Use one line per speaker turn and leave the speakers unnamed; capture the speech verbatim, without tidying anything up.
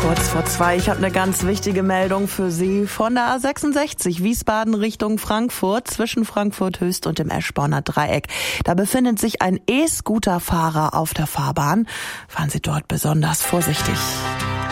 Kurz vor zwei. Ich habe eine ganz wichtige Meldung für Sie von der A sechsundsechzig Wiesbaden Richtung Frankfurt, zwischen Frankfurt Höchst und dem Eschborner Dreieck. Da befindet sich ein E-Scooter-Fahrer auf der Fahrbahn. Fahren Sie dort besonders vorsichtig.